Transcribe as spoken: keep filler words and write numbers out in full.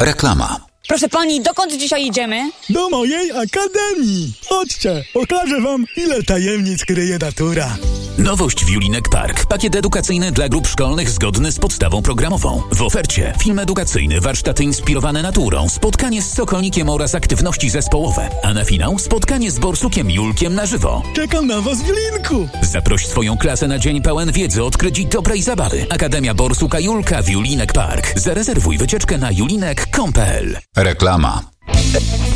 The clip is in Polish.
Reklama. Proszę pani, dokąd dzisiaj idziemy? Do mojej akademii. Chodźcie, pokażę wam, ile tajemnic kryje natura. Nowość w Julinek Park. Pakiet edukacyjny dla grup szkolnych zgodny z podstawą programową. W ofercie film edukacyjny, warsztaty inspirowane naturą, spotkanie z Sokolnikiem oraz aktywności zespołowe. A na finał spotkanie z Borsukiem Julkiem na żywo. Czekam na was w Julinku. Zaproś swoją klasę na dzień pełen wiedzy, odkryć dobrej zabawy. Akademia Borsuka Julka w Julinek Park. Zarezerwuj wycieczkę na julinek kropka com kropka pe el. Reklama.